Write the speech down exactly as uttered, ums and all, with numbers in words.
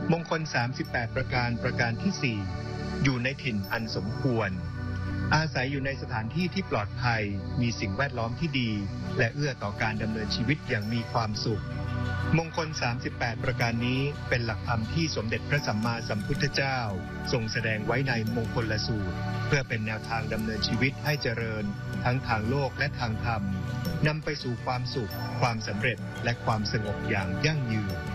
มงคลสามสิบแปดประการประการที่สี่อยู่ในถิ่นอันสมควรอาศัยอยู่ในสถานที่ที่ปลอดภัยมีสิ่งแวดล้อมที่ดีและเอื้อต่อการดำเนินชีวิตอย่างมีความสุขมงคลสามสิบแปดประการนี้เป็นหลักธรรมที่สมเด็จพระสัมมาสัมพุทธเจ้าทรงแสดงไว้ในมงคลสูตรเพื่อเป็นแนวทางดำเนินชีวิตให้เจริญทั้งทางโลกและทางธรรมนำไปสู่ความสุขความสำเร็จและความสงบอย่างยั่งยืน